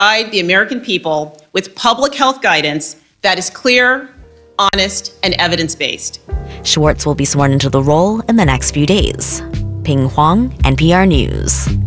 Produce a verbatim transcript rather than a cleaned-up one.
provide the American people with public health guidance that is clear, honest, and evidence-based. Schwartz will be sworn into the role in the next few days. Ping Huang, N P R News.